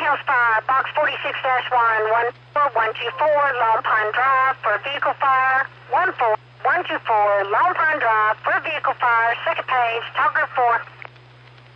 Hills Fire, box 46-114-124, Long Pine Drive for vehicle fire. 14124, Long Pine Drive for vehicle fire. Second page, Togger